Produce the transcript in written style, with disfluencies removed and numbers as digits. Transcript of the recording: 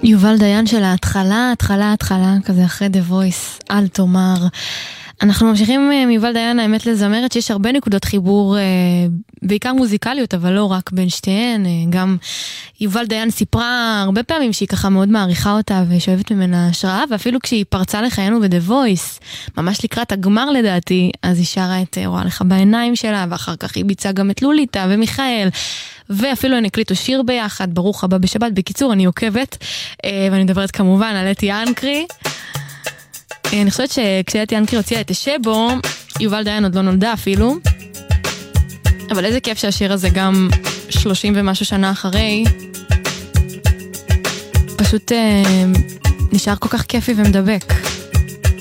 יובל דיין של ההתחלה, התחלה, כזה אחרי The Voice, אל תאמר. אנחנו ממשיכים מיובל דיין, האמת לזמרת, שיש הרבה נקודות חיבור, בעיקר מוזיקליות, אבל לא רק בין שתיהן. גם יובל דיין סיפרה הרבה פעמים שהיא ככה מאוד מעריכה אותה, ושואבת ממנה השראה, ואפילו כשהיא פרצה לחיינו ב-The Voice, ממש לקראת הגמר לדעתי, אז היא שרה את רואה לך בעיניים שלה, ואחר כך היא ביצעה גם את לוליטה ומיכאל, ואפילו הם הקליטו שיר ביחד, ברוך הבא בשבת. בקיצור, אני עוקבת, ואני מדברת כמובן על אתי אנקרי. אני חושבת שכשאתי אנקרי הוציאה את השבו, יובל דיין עוד לא נולדה אפילו. אבל איזה כיף שהשיר הזה גם 30 ומשהו שנה אחרי, פשוט נשאר כל כך כיפי ומדבק.